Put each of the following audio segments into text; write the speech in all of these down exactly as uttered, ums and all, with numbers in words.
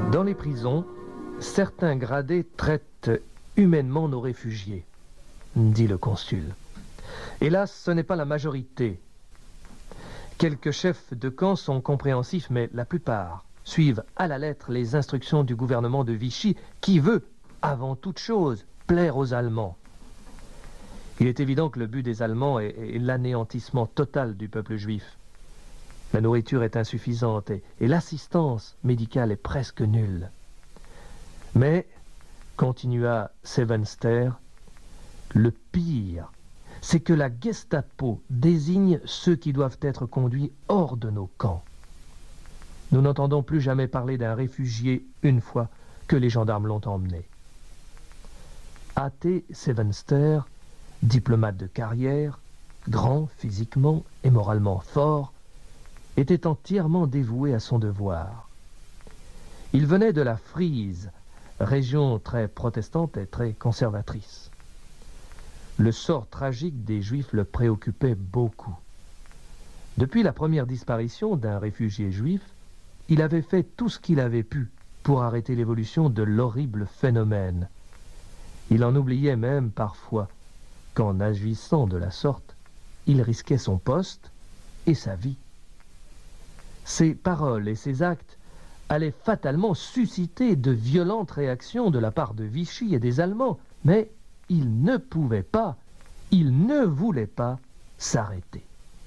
Dans les prisons, certains gradés traitent humainement nos réfugiés, dit le consul. Hélas, ce n'est pas la majorité. Quelques chefs de camp sont compréhensifs, mais la plupart suivent à la lettre les instructions du gouvernement de Vichy, qui veut, avant toute chose, plaire aux Allemands. Il est évident que le but des Allemands est, est l'anéantissement total du peuple juif. La nourriture est insuffisante et, et l'assistance médicale est presque nulle. Mais, continua Sevenster, le pire, c'est que la Gestapo désigne ceux qui doivent être conduits hors de nos camps. Nous n'entendons plus jamais parler d'un réfugié une fois que les gendarmes l'ont emmené. A T Sevenster, diplomate de carrière, grand physiquement et moralement fort, était entièrement dévoué à son devoir. Il venait de la Frise, région très protestante et très conservatrice. Le sort tragique des Juifs le préoccupait beaucoup. Depuis la première disparition d'un réfugié juif, il avait fait tout ce qu'il avait pu pour arrêter l'évolution de l'horrible phénomène. Il en oubliait même parfois qu'en agissant de la sorte, il risquait son poste et sa vie. Ses paroles et ses actes allaient fatalement susciter de violentes réactions de la part de Vichy et des Allemands, mais il ne pouvait pas, il ne voulait pas s'arrêter.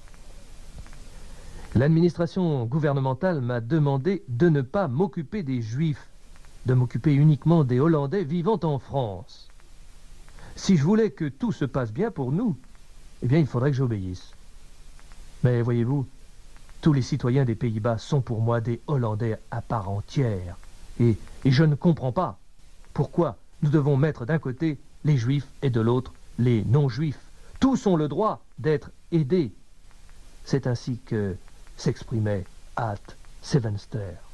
L'administration gouvernementale m'a demandé de ne pas m'occuper des Juifs, de m'occuper uniquement des Hollandais vivant en France. Si je voulais que tout se passe bien pour nous, eh bien il faudrait que j'obéisse. Mais voyez-vous, tous les citoyens des Pays-Bas sont pour moi des Hollandais à part entière. Et, et je ne comprends pas pourquoi nous devons mettre d'un côté les Juifs et de l'autre les non-Juifs. Tous ont le droit d'être aidés. C'est ainsi que s'exprimait A T Sevenster.